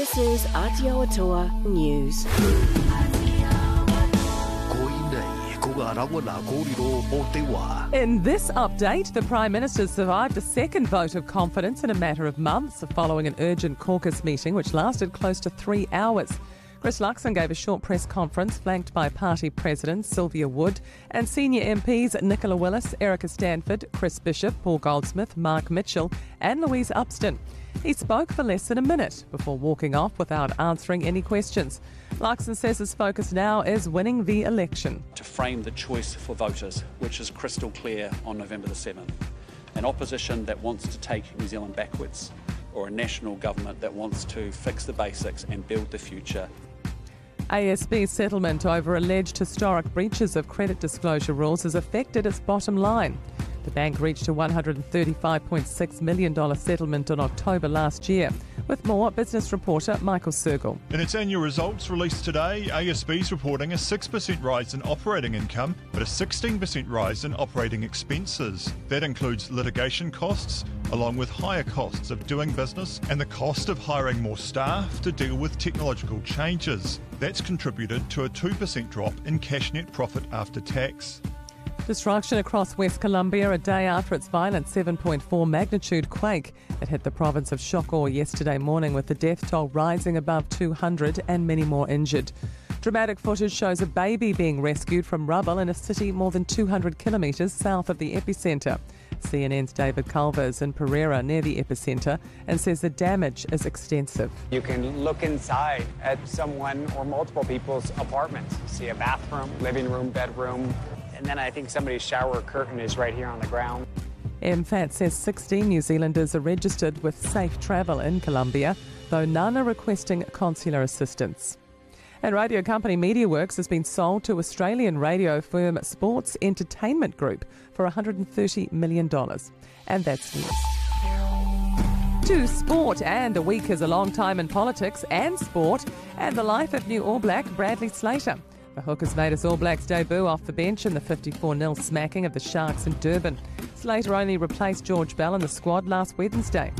This is Aotearoa News. In this update, the Prime Minister survived a second vote of confidence in a matter of months following an urgent caucus meeting which lasted close to 3 hours. Chris Luxon gave a short press conference flanked by Party President Sylvia Wood and senior MPs Nicola Willis, Erica Stanford, Chris Bishop, Paul Goldsmith, Mark Mitchell and Louise Upston. He spoke for less than a minute before walking off without answering any questions. Luxon says his focus now is winning the election. To frame the choice for voters, which is crystal clear on November the 7th. An opposition that wants to take New Zealand backwards, or a national government that wants to fix the basics and build the future. ASB's settlement over alleged historic breaches of credit disclosure rules has affected its bottom line. The bank reached a $135.6 million settlement in October last year. With more, business reporter Michael Sergel. In its annual results released today, ASB is reporting a 6% rise in operating income, but a 16% rise in operating expenses. That includes litigation costs, along with higher costs of doing business and the cost of hiring more staff to deal with technological changes. That's contributed to a 2% drop in cash net profit after tax. Destruction across West Colombia a day after its violent 7.4 magnitude quake. It hit the province of Chocó yesterday morning, with the death toll rising above 200 and many more injured. Dramatic footage shows a baby being rescued from rubble in a city more than 200 kilometres south of the epicentre. CNN's David Culver is in Pereira near the epicentre and says the damage is extensive. You can look inside at someone or multiple people's apartments. See a bathroom, living room, bedroom, and then I think somebody's shower curtain is right here on the ground. MFAT says 16 New Zealanders are registered with safe travel in Colombia, though none are requesting consular assistance. And radio company MediaWorks has been sold to Australian radio firm Sports Entertainment Group for $130 million. And that's news. To sport, and a week is a long time in politics and sport, and the life of new All Black Bradley Slater. The Hookers made his All Blacks debut off the bench in the 54-0 smacking of the Sharks in Durban. Slater only replaced George Bell in the squad last Wednesday.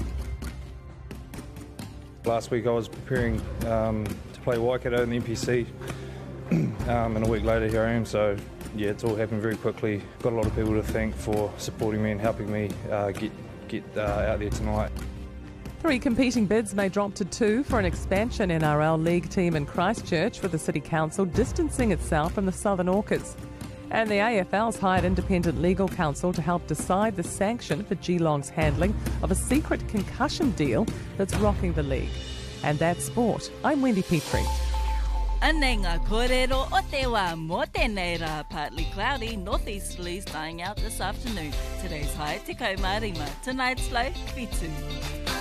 Last week I was preparing to play Waikato in the NPC, and a week later here I am, so yeah, it's all happened very quickly. Got a lot of people to thank for supporting me and helping me get out there tonight. 3 competing bids may drop to 2 for an expansion NRL League team in Christchurch, with the City Council distancing itself from the Southern Orchids. And the AFL's hired independent legal counsel to help decide the sanction for Geelong's handling of a secret concussion deal that's rocking the league. And that's sport. I'm Wendy Petrie. Anei ngā kōrero o te wā mō tēnei rā, partly cloudy, northeasterlies dying out this afternoon. Today's high, 15, tonight's low, 2.